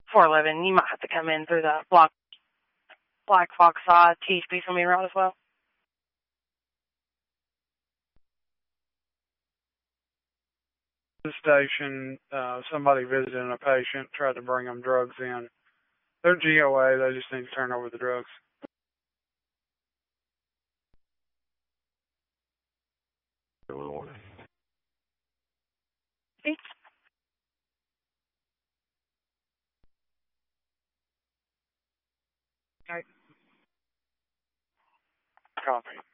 411. You might have to come in through the Black Fox side. THP's going to be around as well. The station, somebody visiting a patient, tried to bring them drugs in. They're GOA, they just need to turn over the drugs. Thanks. Copy.